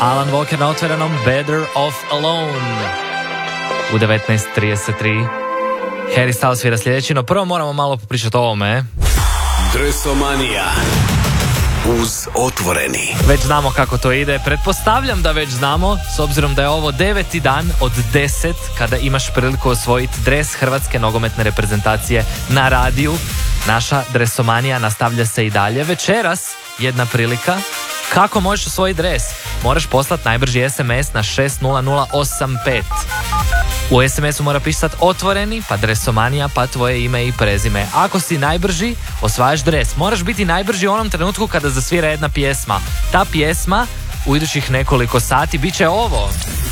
Alan Walker na otvorenom Better Off Alone. U 19.33 Harry Styles svira sljedeći, no prvo moramo malo popričati o ovome. Dresomanija uz Otvoreni. Već znamo kako to ide, pretpostavljam da već znamo, s obzirom da je ovo 9. dan od 10 kada imaš priliku osvojiti dres Hrvatske nogometne reprezentacije na radiju. Naša dresomanija nastavlja se i dalje. Večeras jedna prilika. Kako možeš osvojiti dres? Moraš poslati najbrži SMS na 60085. U SMS-u mora pisati Otvoreni, pa dresomanija, pa tvoje ime i prezime. Ako si najbrži, osvajaš dres. Moraš biti najbrži u onom trenutku kada zasvira jedna pjesma. Ta pjesma u idućih nekoliko sati bit će ovo.